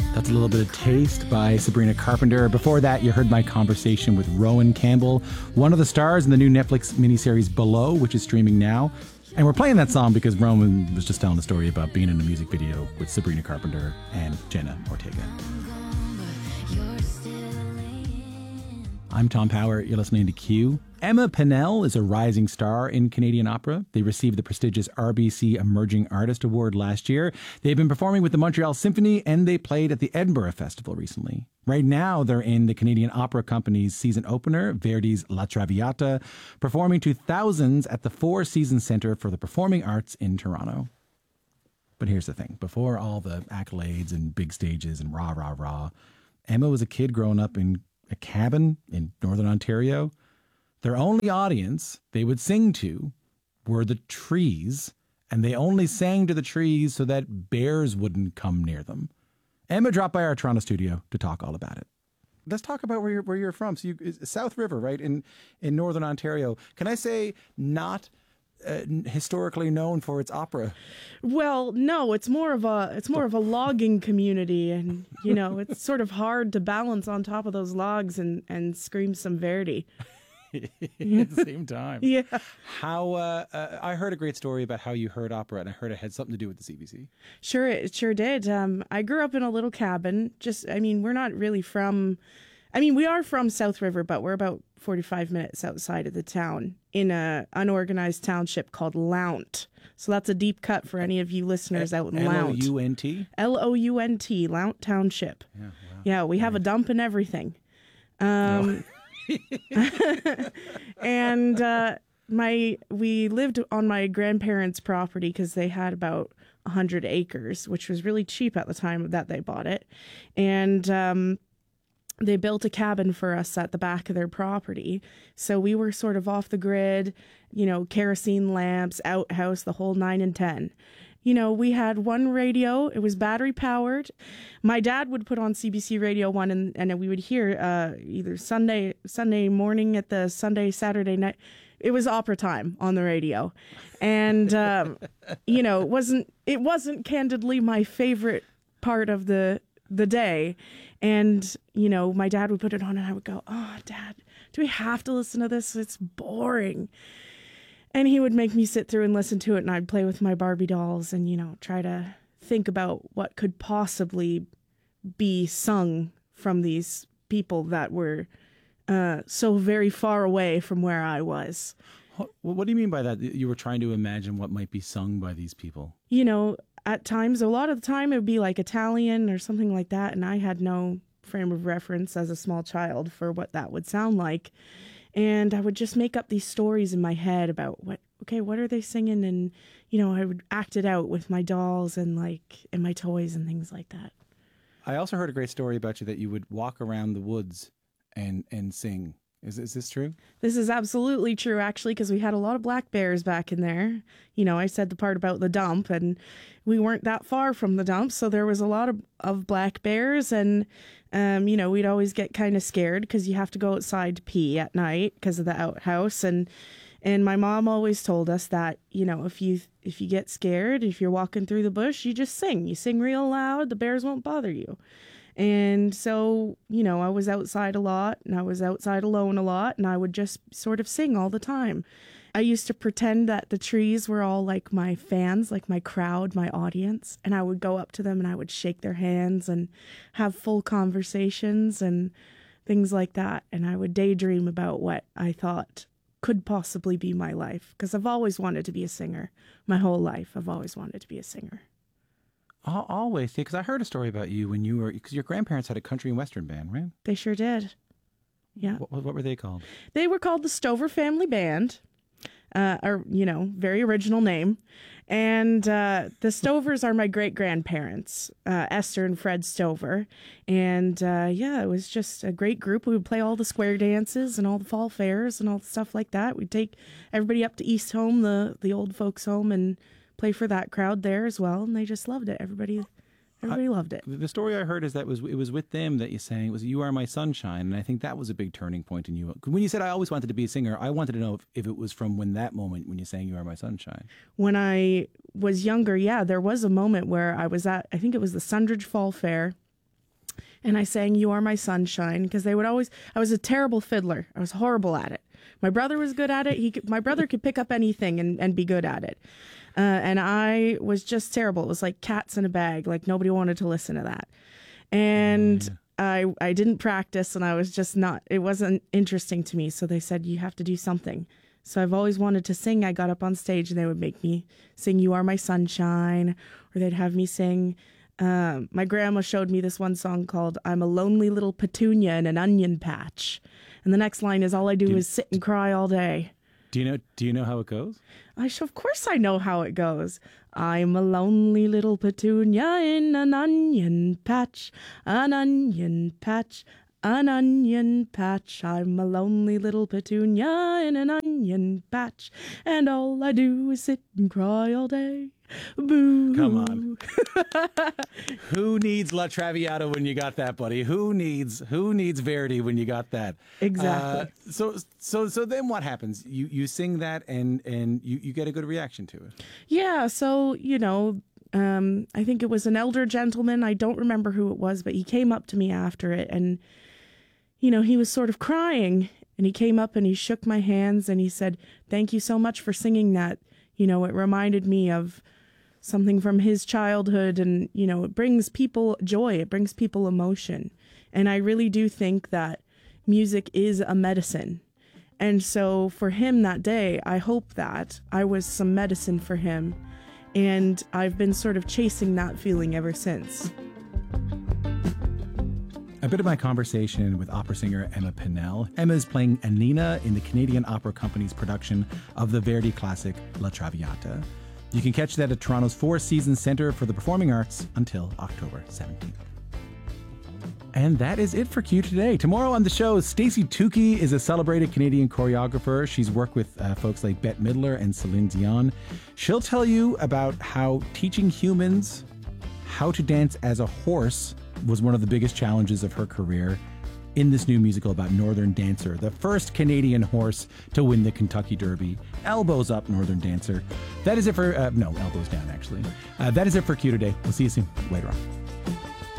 That's a little bit of Taste by Sabrina Carpenter. Before that, you heard my conversation with Rowan Campbell, one of the stars in the new Netflix miniseries Below, which is streaming now. And we're playing that song because Rowan was just telling a story about being in a music video with Sabrina Carpenter and Jenna Ortega. I'm Tom Power. You're listening to Q. Emma Pennell is a rising star in Canadian opera. They received the prestigious RBC Emerging Artist Award last year. They've been performing with the Montreal Symphony, and they played at the Edinburgh Festival recently. Right now, they're in the Canadian Opera Company's season opener, Verdi's La Traviata, performing to thousands at the Four Seasons Centre for the Performing Arts in Toronto. But here's the thing. Before all the accolades and big stages and rah, rah, rah, Emma was a kid growing up in a cabin in Northern Ontario. Their only audience they would sing to were the trees, and they only sang to the trees so that bears wouldn't come near them. Emma dropped by our Toronto studio to talk all about it. Let's talk about where you're from. So South River, right, in Northern Ontario. Can I say not historically known for its opera? Well, no, it's more of a logging community, and it's sort of hard to balance on top of those logs and scream some Verdi. At the same time. Yeah. How I heard a great story about how you heard opera, and I heard it had something to do with the CBC. Sure, it sure did. I grew up in a little cabin. We're not really from. We are from South River, but we're about 45 minutes outside of the town in a unorganized township called Lount. So that's a deep cut for any of you listeners out in Lount. L-O-U-N-T? L-O-U-N-T, Lount Township. Yeah, wow. Yeah, we have a dump and everything. And we lived on my grandparents' property because they had about 100 acres, which was really cheap at the time that they bought it. And they built a cabin for us at the back of their property. So we were sort of off the grid, kerosene lamps, outhouse, the whole 9 and 10. We had one radio. It was battery powered. My dad would put on CBC Radio 1 and we would hear either Sunday morning at the Saturday night. It was opera time on the radio. And, it wasn't candidly my favorite part of the day. And, my dad would put it on and I would go, "Oh, Dad, do we have to listen to this? It's boring." And he would make me sit through and listen to it, and I'd play with my Barbie dolls and, try to think about what could possibly be sung from these people that were so very far away from where I was. What do you mean by that? You were trying to imagine what might be sung by these people? At times, a lot of the time, it would be like Italian or something like that, and I had no frame of reference as a small child for what that would sound like. And I would just make up these stories in my head about what are they singing? And, I would act it out with my dolls and my toys and things like that. I also heard a great story about you that you would walk around the woods and sing. Is this true? This is absolutely true, actually, because we had a lot of black bears back in there. I said the part about the dump, and we weren't that far from the dump, so there was a lot of black bears, and, we'd always get kind of scared because you have to go outside to pee at night because of the outhouse, and my mom always told us that, if you get scared, if you're walking through the bush, you just sing. You sing real loud, the bears won't bother you. And so, I was outside a lot, and I was outside alone a lot, and I would just sort of sing all the time. I used to pretend that the trees were all like my fans, like my crowd, my audience, and I would go up to them and I would shake their hands and have full conversations and things like that. And I would daydream about what I thought could possibly be my life, because I've always wanted to be a singer. My whole life, I've always wanted to be a singer. Always, because I heard a story about you because your grandparents had a country and western band, right? They sure did. Yeah. What were they called? They were called the Stover Family Band, very original name. And the Stovers are my great-grandparents, Esther and Fred Stover. And it was just a great group. We would play all the square dances and all the fall fairs and all the stuff like that. We'd take everybody up to East Home, the old folks' home, and play for that crowd there as well, and they just loved it. Everybody loved it. The story I heard is that it was with them that you sang. It was "You Are My Sunshine," and I think that was a big turning point in you. When you said I always wanted to be a singer, I wanted to know if it was from that moment when you sang "You Are My Sunshine." When I was younger, there was a moment where I was at, I think it was the Sundridge Fall Fair, and I sang You Are My Sunshine because they would always, I was a terrible fiddler. I was horrible at it. My brother was good at it. My brother could pick up anything and be good at it. And I was just terrible. It was like cats in a bag. Like nobody wanted to listen to that. And I didn't practice, and I was just not, it wasn't interesting to me. So they said, you have to do something. So I've always wanted to sing. I got up on stage and they would make me sing You Are My Sunshine, or they'd have me sing. My grandma showed me this one song called I'm a Lonely Little Petunia in an Onion Patch. And the next line is all I do is sit and cry all day. Do you know how it goes? Of course I know how it goes. I'm a lonely little petunia in an onion patch, an onion patch, an onion patch. I'm a lonely little petunia in an onion patch, and all I do is sit and cry all day. Boo. Come on. Who needs La Traviata when you got that, buddy? Who needs Verdi when you got that? Exactly. So then what happens? You sing that and you get a good reaction to it. Yeah, so, I think it was an elder gentleman. I don't remember who it was, but he came up to me after it and, he was sort of crying, and he came up and he shook my hands and he said, thank you so much for singing that. It reminded me of something from his childhood, and, it brings people joy. It brings people emotion. And I really do think that music is a medicine. And so for him that day, I hope that I was some medicine for him. And I've been sort of chasing that feeling ever since. A bit of my conversation with opera singer Emma Pinnell. Emma is playing Annina in the Canadian Opera Company's production of the Verdi classic La Traviata. You can catch that at Toronto's Four Seasons Centre for the Performing Arts until October 17th. And that is it for Q today. Tomorrow on the show, Stacey Tukey is a celebrated Canadian choreographer. She's worked with folks like Bette Midler and Celine Dion. She'll tell you about how teaching humans how to dance as a horse was one of the biggest challenges of her career in this new musical about Northern Dancer, the first Canadian horse to win the Kentucky Derby. Elbows up, Northern Dancer. That is it for, no, elbows down, actually. That is it for Q today. We'll see you soon. Later on.